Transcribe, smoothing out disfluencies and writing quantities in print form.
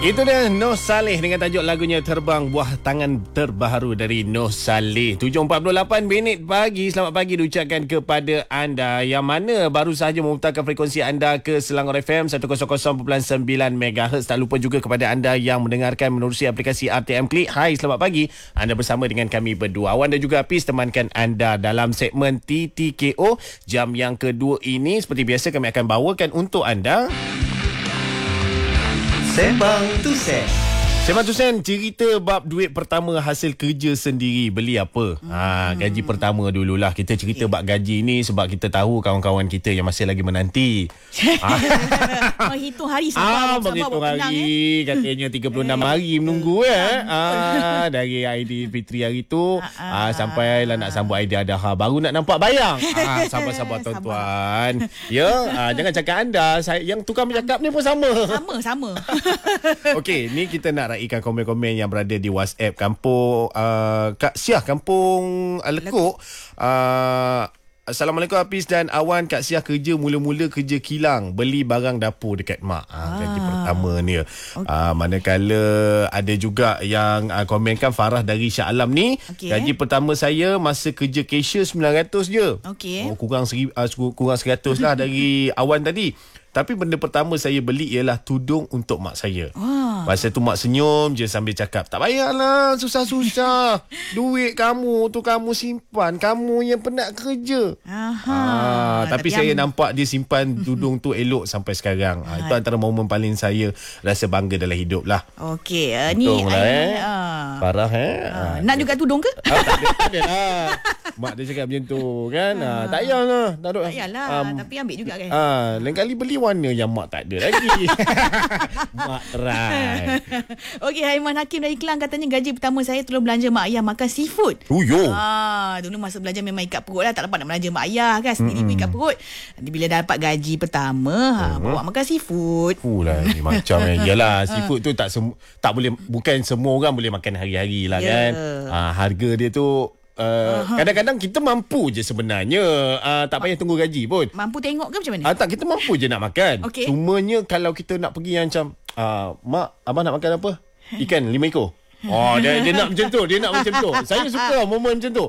Itu dia Noh Saleh dengan tajuk lagunya Terbang, buah tangan terbaru dari Noh Saleh. 7.48 minit pagi. Selamat pagi diucapkan kepada anda yang mana baru sahaja memutarkan frekuensi anda ke Selangor FM 100.9 MHz. Tak lupa juga kepada anda yang mendengarkan menerusi aplikasi RTM Klik. Hai, selamat pagi. Anda bersama dengan kami berdua. Awan dan juga Hafiz temankan anda dalam segmen TTKO. Jam yang kedua ini seperti biasa kami akan bawakan untuk anda Sembang tu Sen. Sembang tu Sen, cerita bab duit pertama hasil kerja sendiri. Beli apa? Gaji pertama dululah. Kita cerita bab gaji ni sebab kita tahu kawan-kawan kita yang masih lagi menanti. Menghitung hari sabar menghitung hari. Katanya 36 hari menunggu dari Aidilfitri hari tu sampailah nak sambut Aidiladha. Baru nak nampak bayang. Sabar-sabar tuan-tuan. Jangan cakap anda. Yang tukang bercakap ni pun sama. Sama. Okey, ni kita nak raikan komen-komen yang berada di WhatsApp kampung Kak Siah, kampung Lekuk. Assalamualaikum Hafiz dan Awan. Kak Siah kerja mula-mula kerja kilang, beli barang dapur dekat mak. Gaji pertama ni. Manakala ada juga yang komenkan Farah dari Shah Alam ni. Gaji pertama saya masa kerja cashier 900 je. Kurang 100 lah dari Awan tadi. Tapi benda pertama saya beli ialah tudung untuk mak saya. Masa tu mak senyum je sambil cakap, tak payahlah susah-susah. Duit kamu tu kamu simpan. Kamu yang penat kerja. Tapi saya nampak dia simpan tudung tu elok sampai sekarang. Itu antara momen paling saya rasa bangga dalam hidup lah. Okey, ni Farah nak juga tudung ke? Tak ada lah. Mak dia cakap macam tu kan. Tak payahlah. Tak payahlah. Tapi ambil juga kan. Lain kali beli warna yang mak tak ada lagi. Mak Rai. Okey, Haiman Hakim dari Kelang katanya gaji pertama saya tolong belanja mak ayah makan seafood. Dulu masa belajar memang ikat perut lah. Tak dapat nak belanja mak ayah kan. Sendiri pun ikat perut. Nanti bila dah dapat gaji pertama bawa makan seafood. Ni macam yalah, seafood tu tak boleh, bukan semua orang boleh makan hari-hari lah kan. Harga dia tu kadang-kadang kita mampu je sebenarnya, tak payah tunggu gaji pun. Mampu tengok ke macam mana? Tak, kita mampu je nak makan. Cumanya kalau kita nak pergi yang macam mak, abang nak makan apa? Ikan 5 ekor. Dia nak macam tu. Saya suka momen macam tu.